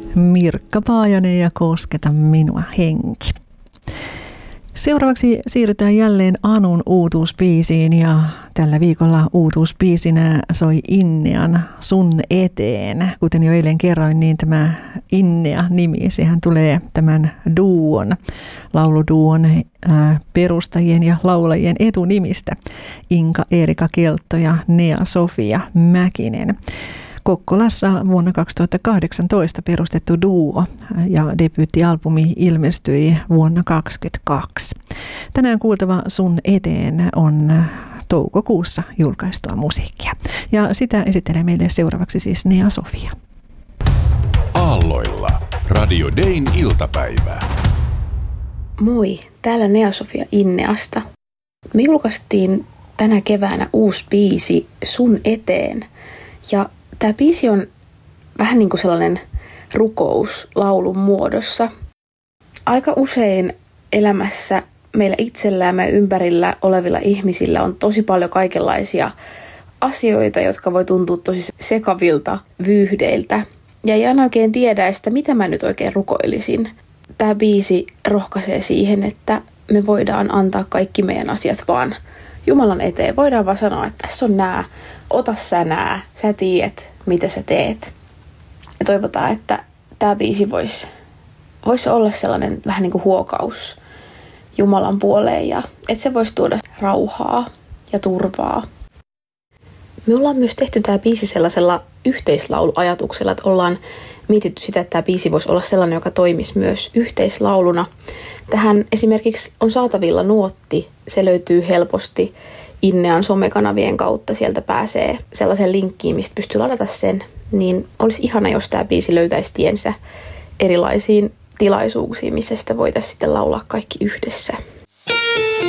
Mirkka Paajanen ja Kosketa minua henki. Seuraavaksi siirrytään jälleen Anun uutuusbiisiin ja tällä viikolla uutuusbiisinä soi Innean Sun eteen. Kuten jo eilen kerroin, niin tämä Innea-nimi, sehän tulee tämän lauluduon perustajien ja laulajien etunimistä. Inka Eerika Keltto ja Nea Sofia Mäkinen. Kokkolassa vuonna 2018 perustettu duo ja debyyttialbumi ilmestyi vuonna 2022. Tänään kuultava Sun eteen on toukokuussa julkaistua musiikkia. Ja sitä esittelee meille seuraavaksi siis Nea Sofia. Aalloilla. Radio Dayn iltapäivää. Moi, täällä Nea Sofia Inneasta. Me julkaistiin tänä keväänä uusi biisi Sun eteen. Ja tämä biisi on vähän niin kuin sellainen rukous laulun muodossa. Aika usein elämässä meillä itsellään ja ympärillä olevilla ihmisillä on tosi paljon kaikenlaisia asioita, jotka voi tuntua tosi sekavilta vyyhdeiltä. Ja ei aina oikein tiedä, että mitä mä nyt oikein rukoilisin. Tämä biisi rohkaisee siihen, että me voidaan antaa kaikki meidän asiat vaan Jumalan eteen. Voidaan vaan sanoa, että tässä on nää, ota sä nää, sä tiedät, mitä sä teet. Ja toivotaan, että tämä biisi voisi olla sellainen vähän niin kuin huokaus Jumalan puoleen ja että se voisi tuoda rauhaa ja turvaa. Me ollaan myös tehty tämä biisi sellaisella yhteislauluajatuksella, että ollaan mietitty sitä, että tämä biisi voisi olla sellainen, joka toimisi myös yhteislauluna. Tähän esimerkiksi on saatavilla nuotti, se löytyy helposti Innean somekanavien kautta, sieltä pääsee sellaisen linkkiin, mistä pystyy ladata sen, niin olisi ihana, jos tämä biisi löytäisi tiensä erilaisiin tilaisuuksiin, missä sitä voitaisiin sitten laulaa kaikki yhdessä.